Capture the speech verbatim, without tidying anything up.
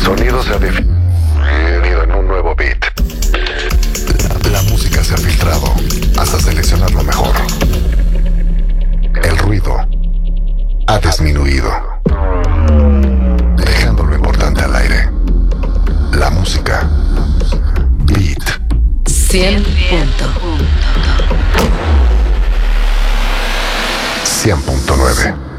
sonido se ha definido en un nuevo beat. La música se ha filtrado hasta seleccionar lo mejor. El ruido ha disminuido, dejando lo importante al aire. La música. Beat. cien punto cien punto nueve.